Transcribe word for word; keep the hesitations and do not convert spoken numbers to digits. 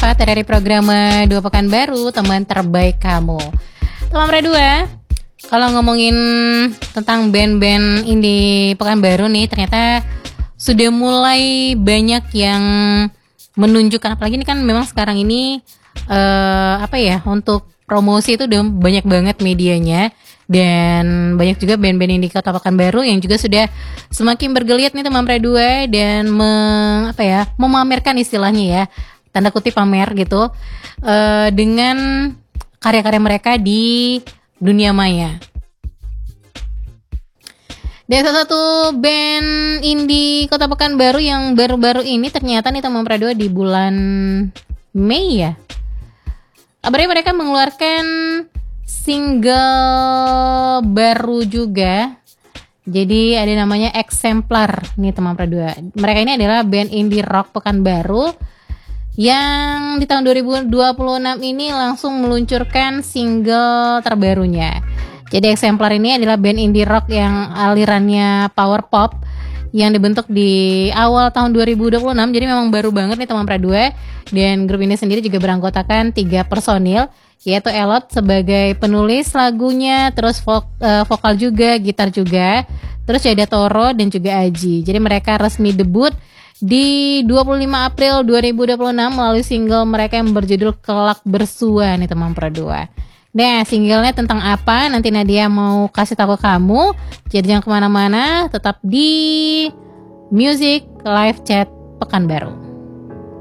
Eva dari program Dua Pekan Baru, teman terbaik kamu. Teman Dua, kalau ngomongin tentang band-band indie Pekanbaru nih, ternyata sudah mulai banyak yang menunjukkan, apalagi ini kan memang sekarang ini uh, apa ya, untuk promosi itu udah banyak banget medianya. Dan banyak juga band-band indie Kota Pekanbaru yang juga sudah semakin bergeliat nih teman Dua, dan meng, apa ya, memamerkan istilahnya ya, tanda kutip pamer gitu, uh, dengan karya-karya mereka di dunia maya. Dan salah satu band indie Kota Pekanbaru yang baru-baru ini ternyata nih teman Dua di bulan Mei ya, kabarnya mereka mengeluarkan single baru juga. Jadi ada namanya Exemplar nih teman Dua. Mereka ini adalah band indie rock Pekanbaru yang di tahun dua ribu dua puluh enam ini langsung meluncurkan single terbarunya. Jadi Exemplar ini adalah band indie rock yang alirannya power pop yang dibentuk di awal tahun dua ribu dua puluh enam. Jadi memang baru banget nih teman Dua. Dan grup ini sendiri juga beranggotakan tiga personil, yaitu Elot sebagai penulis lagunya, terus vok, uh, vokal juga, gitar juga, terus ada Toro dan juga Aji. Jadi mereka resmi debut di dua puluh lima April dua ribu dua puluh enam melalui single mereka yang berjudul Kelak Bersua nih teman Dua. Nah, singlenya tentang apa? Nanti Nadia mau kasih tahu ke kamu. Jadi jangan kemana-mana, tetap di Music Live Chat Pekanbaru.